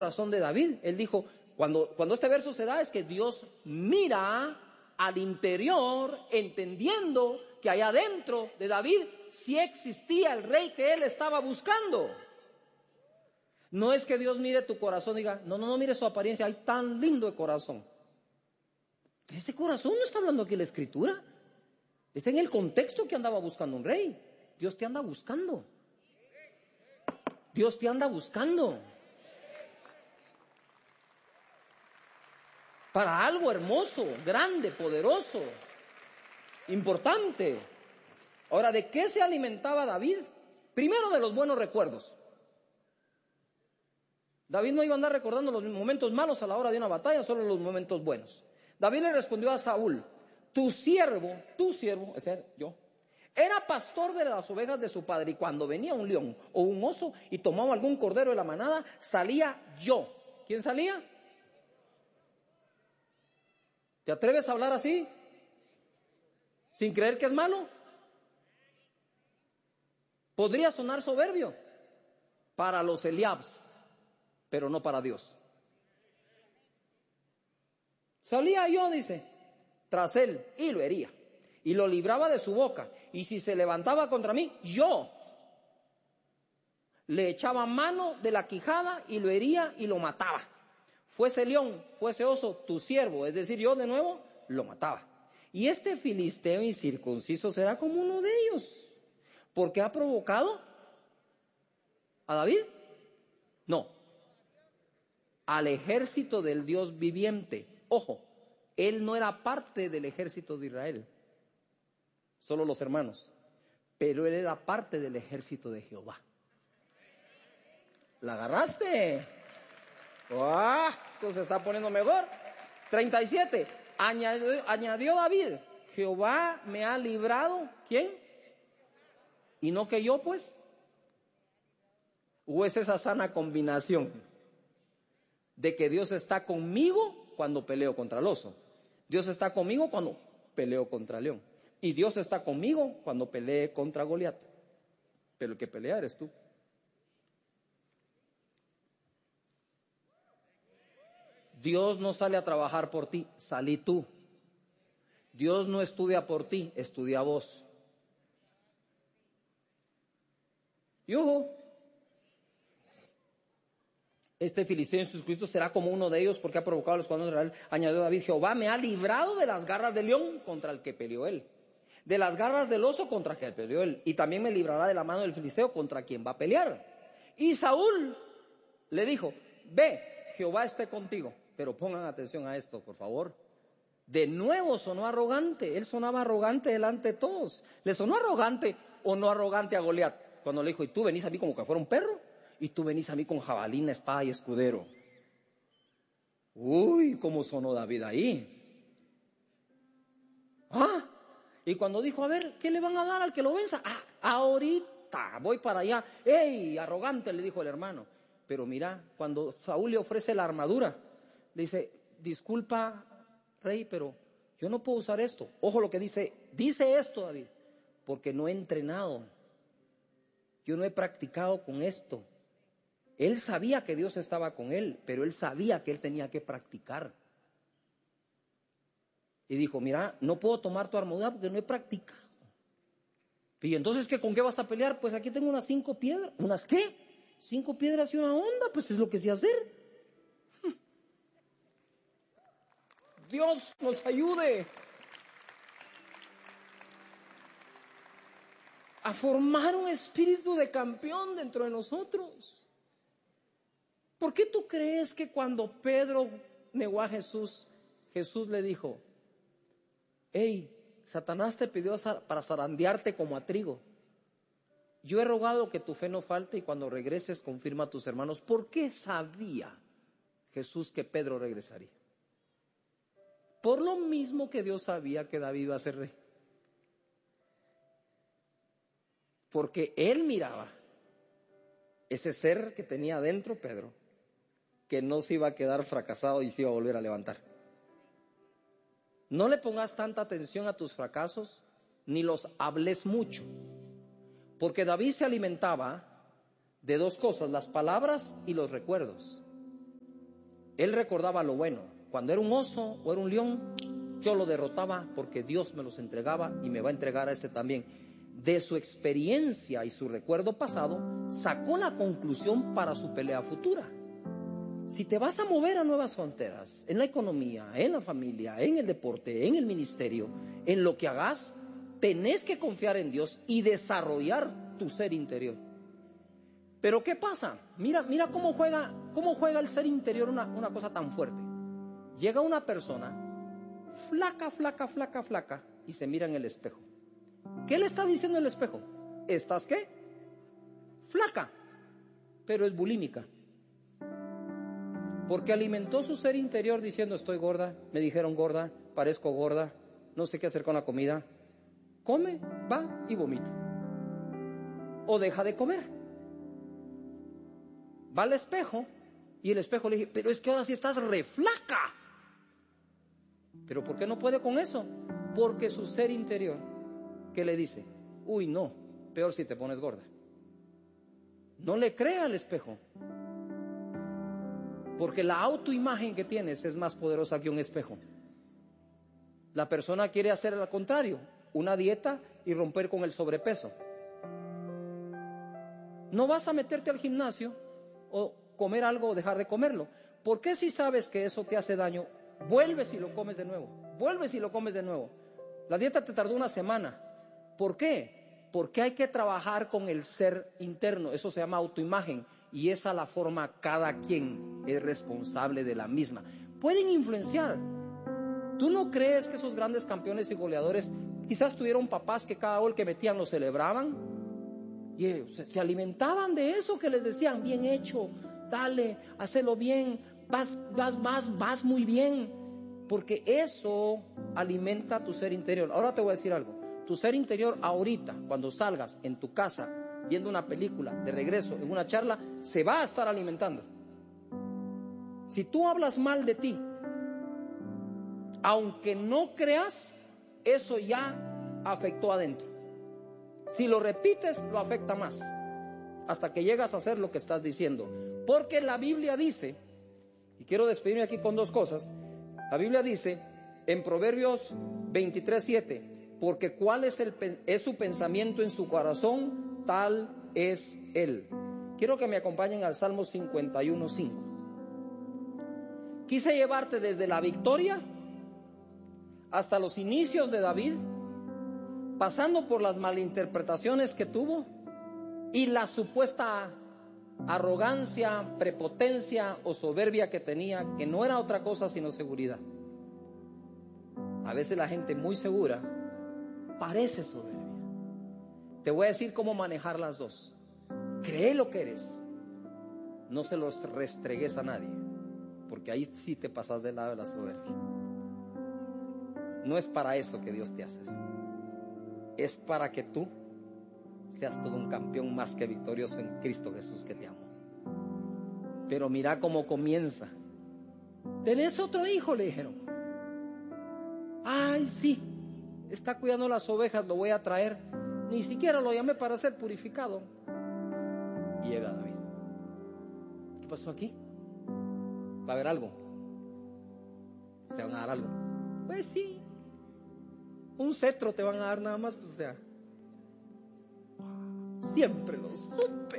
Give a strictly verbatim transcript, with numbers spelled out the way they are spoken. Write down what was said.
corazón de David. Él dijo, cuando, cuando este verso se da, es que Dios mira al interior, entendiendo que allá adentro de David sí existía el rey que él estaba buscando. No es que Dios mire tu corazón y diga, no, no, no mire su apariencia, hay tan lindo de corazón. De ese corazón no está hablando aquí la Escritura. Es en el contexto que andaba buscando un rey. Dios te anda buscando. Dios te anda buscando. Para algo hermoso, grande, poderoso, importante. Ahora, ¿de qué se alimentaba David? Primero, de los buenos recuerdos. David no iba a andar recordando los momentos malos a la hora de una batalla, solo los momentos buenos. David le respondió a Saúl, tu siervo, tu siervo, es decir, yo, era pastor de las ovejas de su padre, y cuando venía un león o un oso y tomaba algún cordero de la manada, salía yo. ¿Quién salía? ¿Te atreves a hablar así? ¿Sin creer que es malo? Podría sonar soberbio para los Eliabs, pero no para Dios. Salía yo, dice, tras él, y lo hería, y lo libraba de su boca, y si se levantaba contra mí, yo le echaba mano de la quijada, y lo hería y lo mataba. Fuese león, fuese oso, tu siervo, es decir, yo de nuevo, lo mataba. Y este filisteo incircunciso será como uno de ellos, porque ha provocado a David, no, al ejército del Dios viviente. Ojo, él no era parte del ejército de Israel, solo los hermanos, pero él era parte del ejército de Jehová. ¿La agarraste? ¡Ah! Esto se está poniendo mejor. treinta y siete. Añadió, añadió David, Jehová me ha librado, ¿quién? ¿Y no que yo, pues? ¿O es esa sana combinación de que Dios está conmigo cuando peleo contra el oso? Dios está conmigo cuando peleo contra el león. Y Dios está conmigo cuando peleé contra Goliat. Pero el que pelea eres tú. Dios no sale a trabajar por ti, salí tú. Dios no estudia por ti, estudia vos. Yuhu. Este filisteo incircunciso será como uno de ellos porque ha provocado a los cuernos de Israel. Añadió David, Jehová me ha librado de las garras del león contra el que peleó él, de las garras del oso contra el que peleó él, y también me librará de la mano del filisteo contra quien va a pelear. Y Saúl le dijo, ve, Jehová esté contigo. Pero pongan atención a esto, por favor. De nuevo sonó arrogante. Él sonaba arrogante delante de todos. ¿Le sonó arrogante o no arrogante a Goliat? Cuando le dijo, y tú venís a mí como que fuera un perro, y tú venís a mí con jabalina, espada y escudero. Uy, cómo sonó David ahí. Ah, y cuando dijo, a ver, ¿qué le van a dar al que lo venza? Ah, ahorita voy para allá. ¡Ey, arrogante! Le dijo el hermano. Pero mira, cuando Saúl le ofrece la armadura, le dice, disculpa, rey, pero yo no puedo usar esto. Ojo lo que dice, dice esto David, porque no he entrenado, yo no he practicado con esto. Él sabía que Dios estaba con él, pero él sabía que él tenía que practicar. Y dijo, mira, no puedo tomar tu armadura porque no he practicado. Y entonces, ¿qué, con qué vas a pelear? Pues aquí tengo unas cinco piedras. ¿Unas qué? Cinco piedras y una onda, pues es lo que sé hacer. Dios nos ayude a formar un espíritu de campeón dentro de nosotros. ¿Por qué tú crees que cuando Pedro negó a Jesús, Jesús le dijo, hey, Satanás te pidió para zarandearte como a trigo? Yo he rogado que tu fe no falte y cuando regreses confirma a tus hermanos. ¿Por qué sabía Jesús que Pedro regresaría? Por lo mismo que Dios sabía que David iba a ser rey. Porque él miraba ese ser que tenía adentro Pedro, que no se iba a quedar fracasado y se iba a volver a levantar. No le pongas tanta atención a tus fracasos, ni los hables mucho. Porque David se alimentaba de dos cosas, las palabras y los recuerdos. Él recordaba lo bueno. Cuando era un oso o era un león, yo lo derrotaba porque Dios me los entregaba y me va a entregar a este también. De su experiencia y su recuerdo pasado, sacó la conclusión para su pelea futura. Si te vas a mover a nuevas fronteras, en la economía, en la familia, en el deporte, en el ministerio, en lo que hagas, tenés que confiar en Dios y desarrollar tu ser interior. Pero ¿qué pasa? Mira, mira cómo juega, cómo juega el ser interior una, una cosa tan fuerte. Llega una persona flaca, flaca, flaca, flaca y se mira en el espejo. ¿Qué le está diciendo el espejo? ¿Estás qué? Flaca, pero es bulímica. Porque alimentó su ser interior diciendo: estoy gorda, me dijeron gorda, parezco gorda, no sé qué hacer con la comida. Come, va y vomita. O deja de comer. Va al espejo y el espejo le dice: pero es que ahora sí estás re flaca. ¿Pero por qué no puede con eso? Porque su ser interior, ¿qué le dice? Uy, no, peor si te pones gorda. No le crea al espejo. Porque la autoimagen que tienes es más poderosa que un espejo. La persona quiere hacer al contrario, una dieta y romper con el sobrepeso. No vas a meterte al gimnasio o comer algo o dejar de comerlo. ¿Por qué si sabes que eso te hace daño, vuelves y lo comes de nuevo? Vuelves y lo comes de nuevo. La dieta te tardó una semana. ¿Por qué? Porque hay que trabajar con el ser interno. Eso se llama autoimagen. Y esa la forma cada quien es responsable de la misma. Pueden influenciar. ¿Tú no crees que esos grandes campeones y goleadores quizás tuvieron papás que cada gol que metían lo celebraban? Y ellos se, se alimentaban de eso, que les decían: bien hecho, dale, hacelo bien, vas, vas, vas, vas muy bien. Porque eso alimenta tu ser interior. Ahora te voy a decir algo. Tu ser interior ahorita, cuando salgas en tu casa viendo una película, de regreso en una charla, se va a estar alimentando. Si tú hablas mal de ti, aunque no creas, eso ya afectó adentro. Si lo repites, lo afecta más, hasta que llegas a hacer lo que estás diciendo. Porque la Biblia dice, y quiero despedirme aquí con dos cosas. La Biblia dice en Proverbios veintitrés siete: porque cuál es, el, es su pensamiento en su corazón, tal es él. Quiero que me acompañen al Salmo cincuenta y uno cinco. Quise llevarte desde la victoria hasta los inicios de David, pasando por las malinterpretaciones que tuvo y la supuesta arrogancia, prepotencia o soberbia que tenía, que no era otra cosa sino seguridad. A veces la gente muy segura parece soberbia. Te voy a decir cómo manejar las dos. Cree lo que eres, no se los restregues a nadie, porque ahí sí te pasas del lado de la soberbia. No es para eso que Dios te hace eso. Es para que tú seas todo un campeón más que victorioso en Cristo Jesús, que te amó. Pero mira cómo comienza. ¿Tenés otro hijo?, le dijeron. Ay, sí, está cuidando las ovejas, lo voy a traer. Ni siquiera lo llamé para ser purificado. Y llega David. ¿Qué pasó aquí? ¿Va a haber algo? ¿Se van a dar algo? Pues sí. Un cetro te van a dar nada más, pues, o sea. Siempre lo supe.